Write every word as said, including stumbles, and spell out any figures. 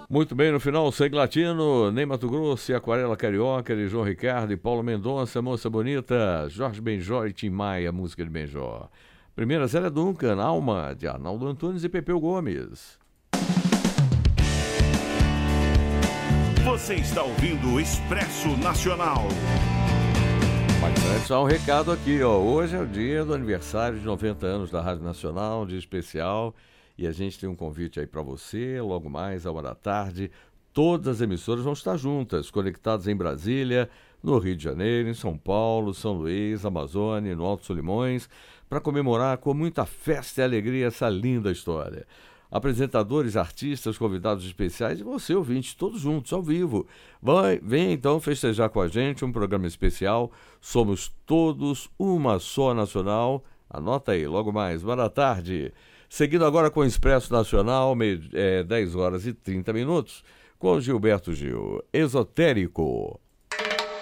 Muito bem, no final, Sangue Latino, Ney Matogrosso, Aquarela Carioca, de João Ricardo e Paulo Mendonça, Moça Bonita, Jorge Benjó e Tim Maia, música de Benjó. Primeira, Zélia Duncan, Alma, de Arnaldo Antunes e Pepeu Gomes. Você está ouvindo o Expresso Nacional. Mas antes, só um recado aqui, ó. Hoje é o dia do aniversário de noventa anos da Rádio Nacional, um dia especial. E a gente tem um convite aí para você, logo mais, à uma da tarde. Todas as emissoras vão estar juntas, conectadas em Brasília, no Rio de Janeiro, em São Paulo, São Luís, Amazônia, no Alto Solimões, para comemorar com muita festa e alegria essa linda história. Apresentadores, artistas, convidados especiais e você, ouvinte, todos juntos, ao vivo. Vai, vem então festejar com a gente um programa especial. Somos todos uma só nacional. Anota aí, logo mais, boa tarde. Seguindo agora com o Expresso Nacional, meio, é, dez horas e trinta minutos, com Gilberto Gil, Esotérico.